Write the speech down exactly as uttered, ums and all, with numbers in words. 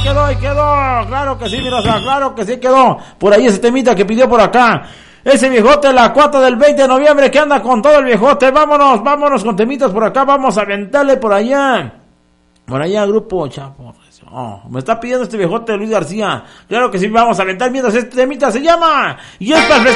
quedó, ahí quedó. Claro que sí, mira, o sea, claro que sí quedó. Por ahí ese temita que pidió por acá. Ese viejote, la cuata del veinte de noviembre, que anda con todo el viejote. Vámonos, vámonos con temitas por acá. Vamos a aventarle por allá. Por allá, grupo Chapo. Oh, me está pidiendo este viejote Luis García. Claro que sí, vamos a aventar mientras este temita se llama. Y es para